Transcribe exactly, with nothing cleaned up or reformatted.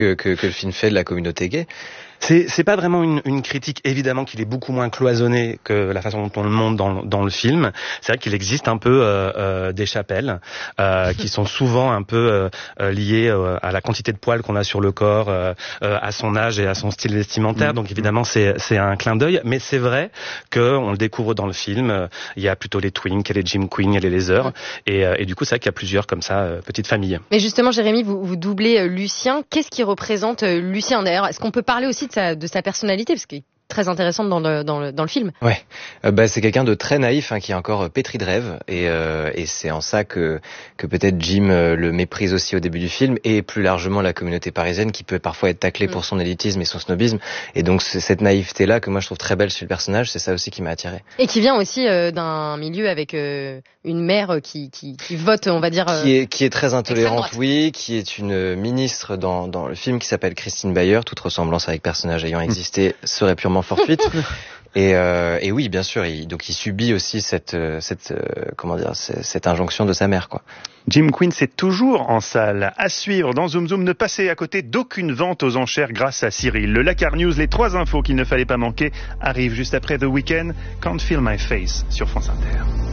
que, que, que le film fait de la communauté gay. C'est, c'est pas vraiment une, une critique, évidemment qu'il est beaucoup moins cloisonné que la façon dont on le montre dans, dans le film. C'est vrai qu'il existe un peu euh, euh, des chapelles euh, qui sont souvent un peu euh, liées euh, à la quantité de poils qu'on a sur le corps, euh, euh, à son âge et à son style vestimentaire. Mmh. Donc évidemment c'est, c'est un clin d'œil, mais c'est vrai qu'on le découvre dans le film. Il y a plutôt les twinks, les Jim Queen, les Leather, mmh. et, euh, et du coup c'est vrai qu'il y a plusieurs comme ça euh, petites familles. Mais justement Jérémy, vous, vous doublez euh, Lucien. Qu'est-ce qui représente euh, Lucien d'ailleurs? Est-ce qu'on peut parler aussi de sa, de sa personnalité, parce qu'il est très intéressante dans le, dans le, dans le film. Ouais, euh, bah, c'est quelqu'un de très naïf, hein, qui est encore pétri de rêve, et, euh, et c'est en ça que, que peut-être Jim euh, le méprise aussi au début du film, et plus largement la communauté parisienne qui peut parfois être taclée mmh. pour son élitisme et son snobisme, et donc c'est cette naïveté-là que moi je trouve très belle chez le personnage, c'est ça aussi qui m'a attiré. Et qui vient aussi euh, d'un milieu avec euh, une mère qui, qui, qui vote, on va dire... Euh, qui, est, qui est très intolérante, oui, qui est une ministre dans, dans le film qui s'appelle Christine Bayer, toute ressemblance avec personnage ayant existé mmh. serait purement fortuite. Et, euh, et oui, bien sûr, il, donc il subit aussi cette, cette, euh, comment dire, cette, cette injonction de sa mère, quoi. Jim Queen, c'est toujours en salle. À suivre dans Zoom Zoom, ne passez à côté d'aucune vente aux enchères grâce à Cyril. Le Lakar News, les trois infos qu'il ne fallait pas manquer, arrivent juste après The Weeknd, Can't Feel My Face sur France Inter.